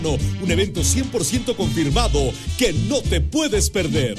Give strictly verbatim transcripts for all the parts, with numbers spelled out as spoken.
Un evento cien por ciento confirmado que no te puedes perder.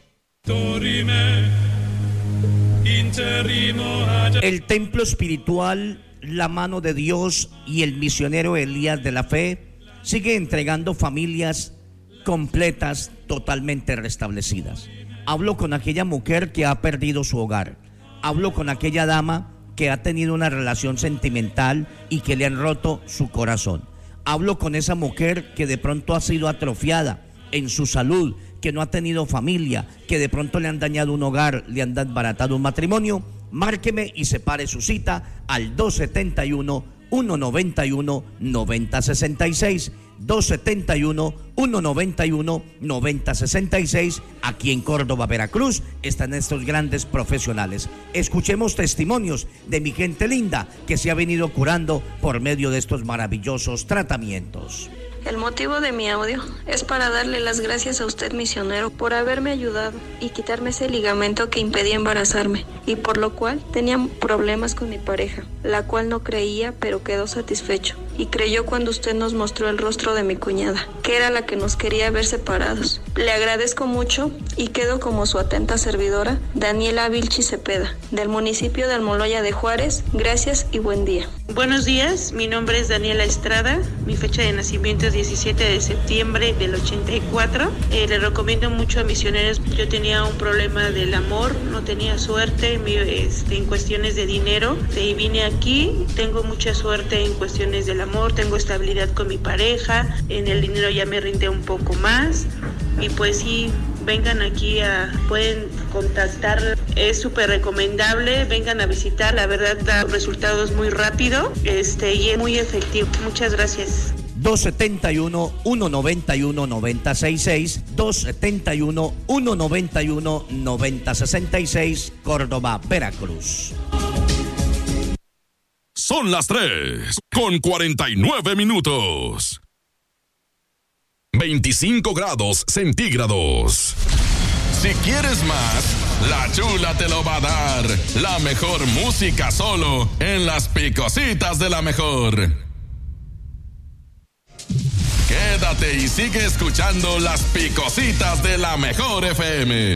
El templo espiritual, la mano de Dios y el misionero Elías de la Fe sigue entregando familias completas, totalmente restablecidas. Hablo con aquella mujer que ha perdido su hogar. Hablo con aquella dama que ha tenido una relación sentimental y que le han roto su corazón. Hablo con esa mujer que de pronto ha sido atrofiada en su salud, que no ha tenido familia, que de pronto le han dañado un hogar, le han desbaratado un matrimonio. Márqueme y separe su cita al dos siete uno, uno nueve uno, nueve cero seis seis. dos siete uno, uno nueve uno, nueve cero seis seis. Aquí en Córdoba, Veracruz, están estos grandes profesionales. Escuchemos testimonios de mi gente linda que se ha venido curando por medio de estos maravillosos tratamientos. El motivo de mi audio es para darle las gracias a usted, misionero, por haberme ayudado y quitarme ese ligamento que impedía embarazarme y por lo cual tenía problemas con mi pareja, la cual no creía, pero quedó satisfecho y creyó cuando usted nos mostró el rostro de mi cuñada, que era la que nos quería ver separados. Le agradezco mucho y quedo como su atenta servidora, Daniela Vilchi Cepeda, del municipio de Almoloya de Juárez. Gracias y buen día. Buenos días, mi nombre es Daniela Estrada, mi fecha de nacimiento es diecisiete de septiembre del ochenta y cuatro. Eh, le recomiendo mucho a misioneros. Yo tenía un problema del amor, no tenía suerte mi, este, en cuestiones de dinero, y vine aquí, tengo mucha suerte en cuestiones del amor, tengo estabilidad con mi pareja, en el dinero ya me rinde un poco más, y pues sí, vengan aquí, a, pueden contactar, es súper recomendable, vengan a visitar, la verdad da resultados muy rápido, este, y es muy efectivo. Muchas gracias. dos siete uno, uno nueve uno, nueve cero seis seis, dos siete uno, uno nueve uno, nueve cero seis seis, Córdoba, Veracruz. Son las tres con cuarenta y nueve minutos. veinticinco grados centígrados. Si quieres más, la Chula te lo va a dar. La mejor música solo en las Picositas de la Mejor. Quédate y sigue escuchando las Picositas de la Mejor F M.